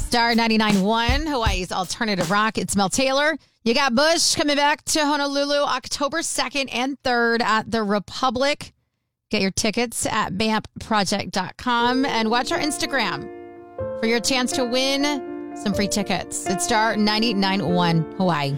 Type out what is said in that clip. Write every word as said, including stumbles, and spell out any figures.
Star ninety-nine point one, Hawaii's alternative rock. It's Mel Taylor. You got Bush coming back to Honolulu October second and third at the Republic. Get your tickets at bamp project dot com and watch our Instagram for your chance to win some free tickets. It's Star ninety-nine point one Hawaii.